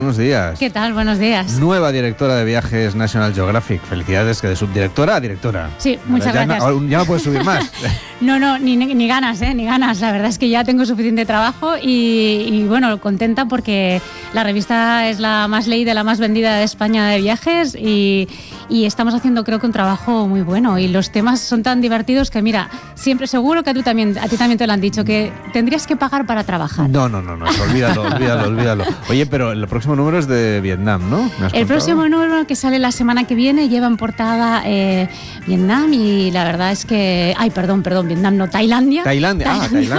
Buenos días. ¿Qué tal? Buenos días. Nueva directora de viajes National Geographic. Felicidades, que de subdirectora a directora. Sí, muchas gracias. Ya no puedes subir más. No, ni ganas, ni ganas. La verdad es que ya tengo suficiente trabajo y bueno, contenta porque la revista es la más leída, la más vendida de España de viajes y estamos haciendo, creo que, un trabajo muy bueno y los temas son tan divertidos que, mira, siempre seguro que a ti también te lo han dicho, que tendrías que pagar para trabajar. No, olvídalo. Oye, pero el próximo número es de Vietnam, ¿no? El próximo número, que sale la semana que viene, lleva en portada Vietnam y la verdad es que... Ay, perdón, Vietnam no, Tailandia. Tailandia.